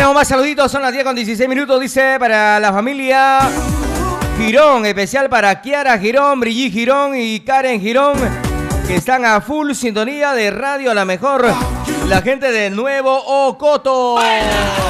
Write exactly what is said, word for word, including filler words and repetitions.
Tenemos más saluditos, son las diez con dieciséis minutos, dice para la familia Girón, especial para Kiara Girón, Brigitte Girón y Karen Girón, que están a full sintonía de Radio La Mejor, la gente de Nuevo Ocoto.